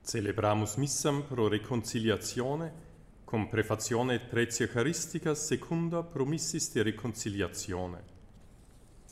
Celebramus missam pro reconciliatione, cum prefazione et pretia charistica secunda promissis de reconciliatione.